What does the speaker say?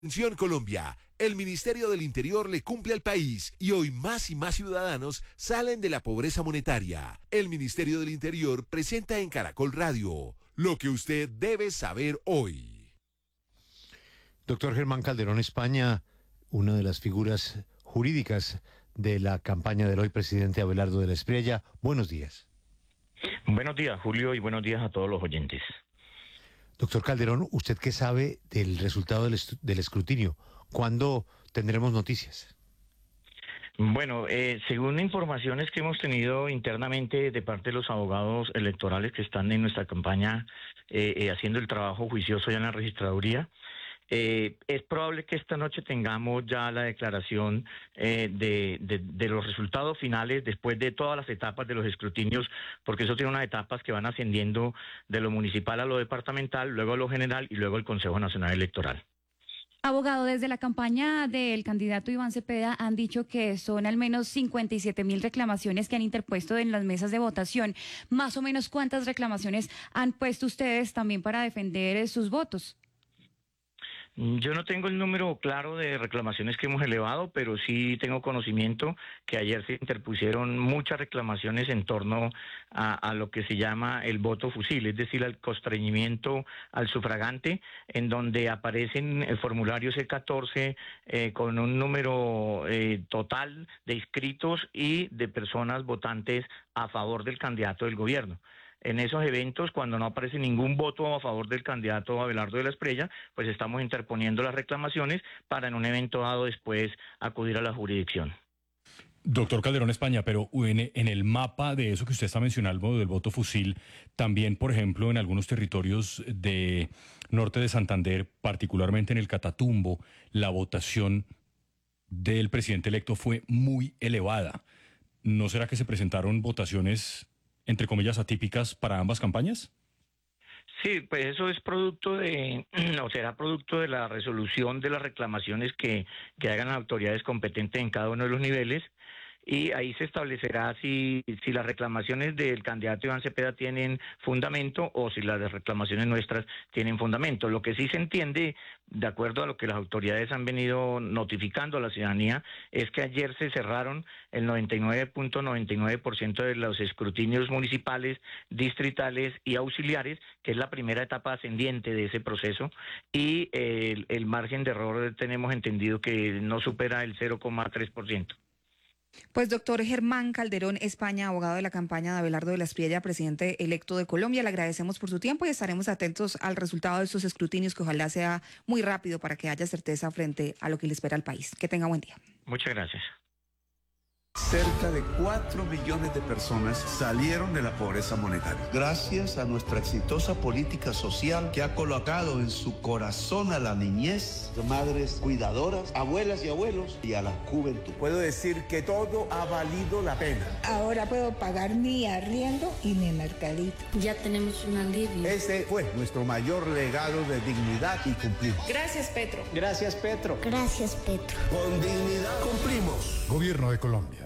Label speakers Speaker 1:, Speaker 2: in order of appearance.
Speaker 1: Atención Colombia, el Ministerio del Interior le cumple al país y hoy más y más ciudadanos salen de la pobreza monetaria. El Ministerio del Interior presenta en Caracol Radio lo que usted debe saber hoy.
Speaker 2: Doctor Germán Calderón España, una de las figuras jurídicas de la campaña del hoy presidente Abelardo de la Espriella. Buenos días.
Speaker 3: Buenos días, Julio, y buenos días a todos los oyentes.
Speaker 2: Doctor Calderón, ¿usted qué sabe del resultado del escrutinio? ¿Cuándo tendremos noticias?
Speaker 3: Bueno, según informaciones que hemos tenido internamente de parte de los abogados electorales que están en nuestra campaña haciendo el trabajo juicioso ya en la registraduría, es probable que esta noche tengamos ya la declaración de los resultados finales después de todas las etapas de los escrutinios, porque eso tiene unas etapas que van ascendiendo de lo municipal a lo departamental, luego a lo general y luego el Consejo Nacional Electoral.
Speaker 4: Abogado, desde la campaña del candidato Iván Cepeda han dicho que son al menos 57.000 reclamaciones que han interpuesto en las mesas de votación. Más o menos, ¿cuántas reclamaciones han puesto ustedes también para defender sus votos?
Speaker 3: Yo no tengo el número claro de reclamaciones que hemos elevado, pero sí tengo conocimiento que ayer se interpusieron muchas reclamaciones en torno a lo que se llama el voto fusil, es decir, al constreñimiento al sufragante, en donde aparecen el formulario C14 con un número total de inscritos y de personas votantes a favor del candidato del gobierno. En esos eventos, cuando no aparece ningún voto a favor del candidato Abelardo de la Espriella, pues estamos interponiendo las reclamaciones para en un evento dado después acudir a la jurisdicción.
Speaker 5: Doctor Calderón España, pero en el mapa de eso que usted está mencionando, del voto fusil, también, por ejemplo, en algunos territorios de norte de Santander, particularmente en el Catatumbo, la votación del presidente electo fue muy elevada. ¿No será que se presentaron votaciones, entre comillas, atípicas para ambas campañas?
Speaker 3: Sí, pues eso es producto o será producto de la resolución de las reclamaciones que hagan las autoridades competentes en cada uno de los niveles, y ahí se establecerá si las reclamaciones del candidato Iván Cepeda tienen fundamento o si las reclamaciones nuestras tienen fundamento. Lo que sí se entiende, de acuerdo a lo que las autoridades han venido notificando a la ciudadanía, es que ayer se cerraron el 99.99% de los escrutinios municipales, distritales y auxiliares, que es la primera etapa ascendiente de ese proceso, y el margen de error tenemos entendido que no supera el 0,3%.
Speaker 6: Pues doctor Germán Calderón España, abogado de la campaña de Abelardo de la Espriella, presidente electo de Colombia, le agradecemos por su tiempo y estaremos atentos al resultado de estos escrutinios, que ojalá sea muy rápido para que haya certeza frente a lo que le espera al país. Que tenga buen día.
Speaker 3: Muchas gracias.
Speaker 7: Cerca de 4 millones de personas salieron de la pobreza monetaria. Gracias a nuestra exitosa política social que ha colocado en su corazón a la niñez, madres cuidadoras, abuelas y abuelos y a la juventud. Puedo decir que todo ha valido la pena.
Speaker 8: Ahora puedo pagar mi arriendo y mi mercadito.
Speaker 9: Ya tenemos un alivio.
Speaker 7: Ese fue nuestro mayor legado de dignidad y cumplimos.
Speaker 8: Gracias, Petro.
Speaker 7: Gracias, Petro.
Speaker 9: Gracias, Petro.
Speaker 7: Con dignidad cumplimos.
Speaker 10: Gobierno de Colombia.